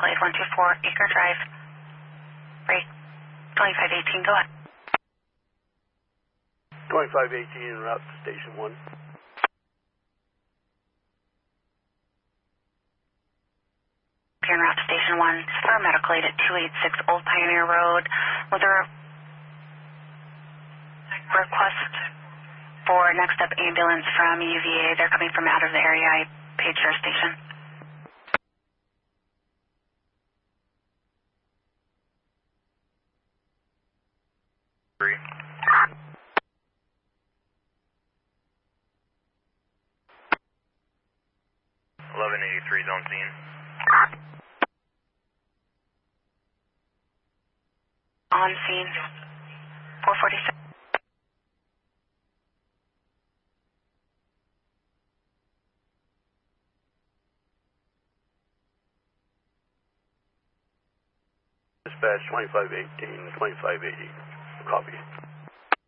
Blade 124, Acre Drive. Break 2518, go ahead. 2518 en route to Station 1. En route to Station 1, for medical aid at 286 Old Pioneer Road with a request for next up ambulance from UVA. They're coming from out of the area. I paid your station. Three. 1183 zone scene. On scene. 446. Dispatch 2518, 2580. Copy.